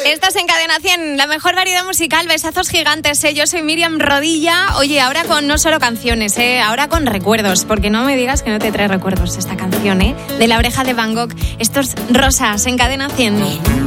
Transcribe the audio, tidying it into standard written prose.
Estás en Cadena 100, la mejor variedad musical, besazos gigantes, Yo soy Miriam Rodilla. Oye, ahora con no solo canciones, ahora con recuerdos, porque no me digas que no te trae recuerdos esta canción, De La Oreja de Van Gogh. Estos Rosas en Cadena 100.